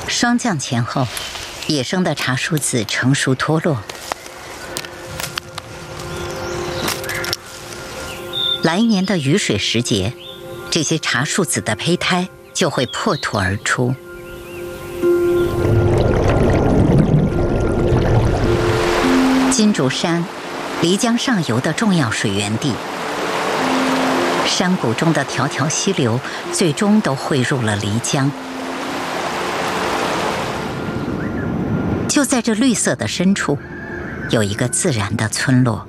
霜降前后，野生的茶树籽成熟脱落。来年的雨水时节，这些茶树籽的胚胎就会破土而出。金竹山，漓江上游的重要水源地。山谷中的条条溪流，最终都汇入了漓江。就在这绿色的深处，有一个自然的村落。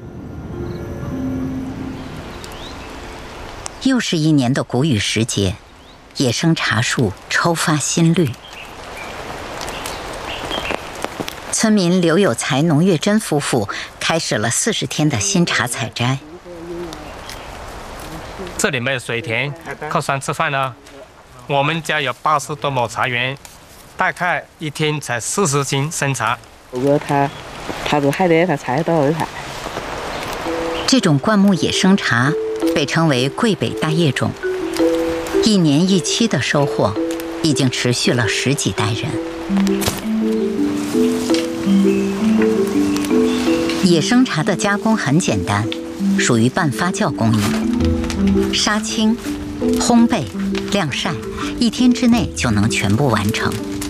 又是一年的谷雨时节，野生茶树抽发新绿。村民刘有才、农月珍夫妇开始了40天的新茶采摘。 这里没有水田，靠山吃饭呢。我们家有80多亩茶园，大概一天才40斤生茶。 如果他都还得他采到的菜。 这种灌木野生茶被称为桂北大叶种，一年一期的收获已经持续了10几代人。野生茶的加工很简单，属于半发酵工艺。杀青、烘焙、晾晒，1天之内就能全部完成。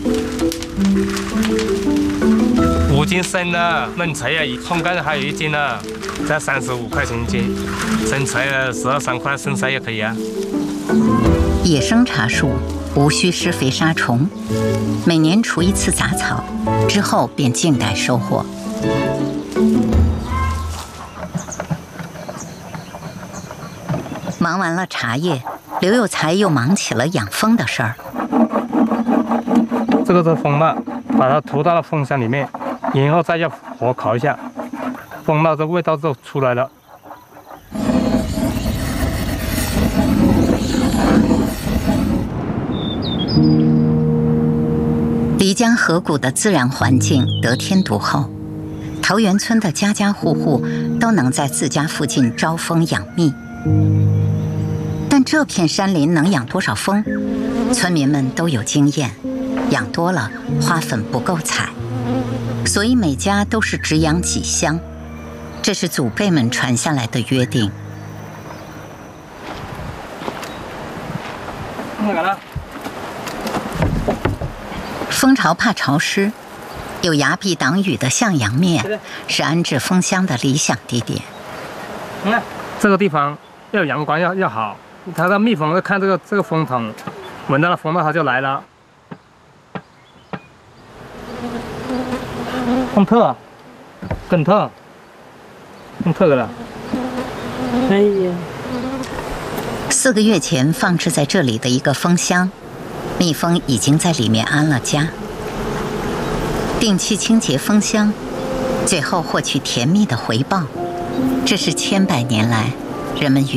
5斤生的嫩茶呀，烘干还有1斤呢，才35块钱1斤。生茶呀，12、13块，生茶也可以啊。 野生茶树无需施肥杀虫，每年除1次杂草，之后便静待收获。忙完了茶叶，刘有才又忙起了养蜂的事儿。 这个是蜂蜡，把它涂到了蜂箱里面，然后再用火烤一下，蜂蜡的味道就出来了。 漓江河谷的自然环境得天独厚，桃源村的家家户户都能在自家附近招蜂养蜜。但这片山林能养多少蜂？村民们都有经验，养多了花粉不够采，所以每家都是只养几箱，这是祖辈们传下来的约定。蜂巢怕潮湿，有崖壁挡雨的向阳面是安置蜂箱的理想地点。 你看这个地方要阳光要好，它的蜜蜂要看这个蜂筒，闻到了蜂蜜它就来了。更特的了。 哎呀 ！4个月前放置在这里的一个蜂箱，蜜蜂已经在里面安了家。定期清洁蜂箱，最后获取甜蜜的回报，这是千百年来人们与